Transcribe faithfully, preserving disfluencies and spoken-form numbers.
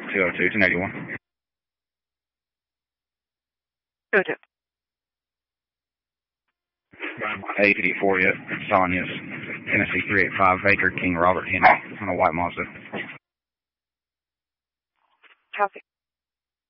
two oh two, ten eighty-one. two oh two. eight eighty-four yet. Sonya's Tennessee three eighty-five, Baker King Robert Henry on a white Mazda. Copy.